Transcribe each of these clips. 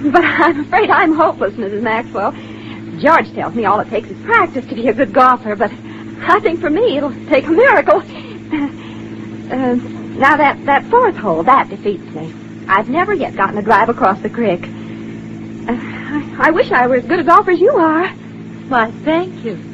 But I'm afraid I'm hopeless, Mrs. Maxwell. George tells me all it takes is practice to be a good golfer, but I think for me it'll take a miracle. Now that fourth hole, that defeats me. I've never yet gotten a drive across the creek. I wish I were as good a golfer as you are. Why, thank you.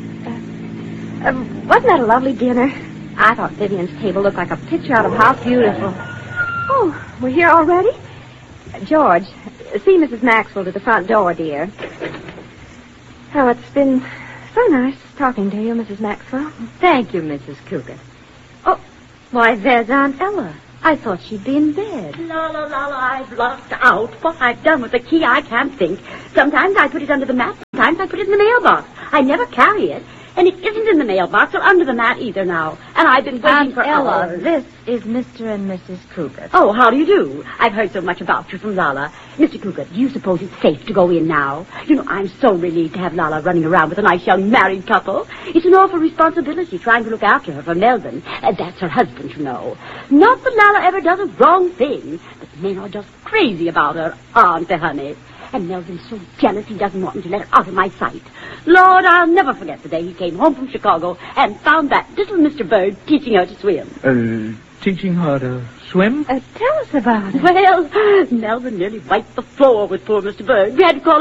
Wasn't that a lovely dinner? I thought Vivian's table looked like a picture out of How Beautiful. Oh, we're here already? George, see Mrs. Maxwell to the front door, dear. Oh, it's been so nice talking to you, Mrs. Maxwell. Thank you, Mrs. Cougar. Oh, why, there's Aunt Ella. I thought she'd be in bed. Lala, I've lost out. What I've done with the key, I can't think. Sometimes I put it under the mat, sometimes I put it in the mailbox. I never carry it. And it isn't in the mailbox or under the mat either now. And I've been waiting for Ella, hours. This is Mr. and Mrs. Cougar. Oh, how do you do? I've heard so much about you from Lala. Mr. Cougar, do you suppose it's safe to go in now? You know, I'm so relieved to have Lala running around with a nice young married couple. It's an awful responsibility trying to look after her for Melvin. That's her husband, you know. Not that Lala ever does a wrong thing, but men are just crazy about her, aren't they, honey? And Melvin's so jealous he doesn't want me to let her out of my sight. Lord, I'll never forget the day he came home from Chicago and found that little Mr. Bird teaching her to swim. Teaching her to swim? Tell us about it. Well, Melvin nearly wiped the floor with poor Mr. Bird. We had to call